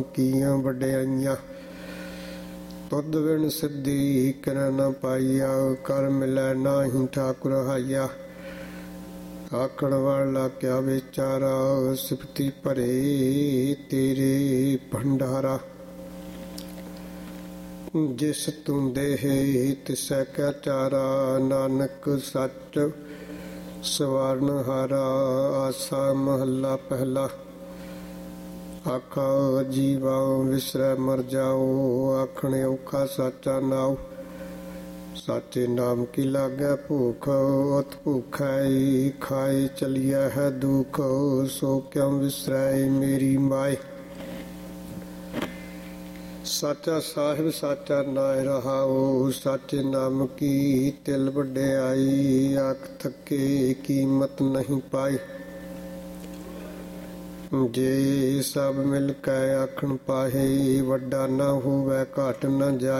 ਕੀਆਂ ਵਡਿਆਈਆਂ। ਤੁਧ ਬਿਨ ਸਿੱਧੀ ਕਿਰੈ ਨ ਪਾਈਆ, ਕਰ ਮਿਲੈ ਨਾਹੀਂ ਠਾਕੁਰ ਹਾਈਆ। ਆਖਣ ਵਾਲਾ ਕਿਆ ਵਿਚਾਰਾ, ਸਿਫਤੀ ਭਰੇ ਤੇਰੇ ਭੰਡਾਰਾ। ਜਿਸ ਤੂੰ ਦੇਹ ਤਿਸੈ ਕੈ ਚਾਰਾ, ਨਾਨਕ ਸੱਚ ਸਵਾਰਨ ਹਾਰਾ। ਆਸਾ ਮਹੱਲਾ ਪਹਿਲਾ। ਆਖਾ ਜੀਵਾ ਵਿਸਰੈ ਮਰ ਜਾਓ, ਆਖਣੇ ਔਖਾ ਸਾਚਾ ਨਾਉ। ਸਾਚੇ ਨਾਮ ਕੀ ਲਾਗੈ ਭੂਖ, ਉਤ ਭੂਖੈ ਖਾਏ ਚਲੀਐ ਹੈ ਦੁਖ। ਸੋ ਕਿਉ ਵਿਸਰੈ ਮੇਰੀ ਮਾਏ, ਸਾਚਾ ਸਾਹਿਬ ਸਾਚਾ ਨਾਇ ਰਹਾਉ। ਸਾਚੇ ਨਾਮ ਕੀ ਤਿਲ ਵਡਿਆਈ, ਆਖ ਥਕੇ ਕੀਮਤ ਨਹੀਂ ਪਾਈ। ਜੇ ਸਭ ਮਿਲ ਕੇ ਆਖਣ ਪਾਹੇ, ਵੱਡਾ ਨਾ ਹੋਵੇ ਘਾਟ ਨਾ ਜਾਏ।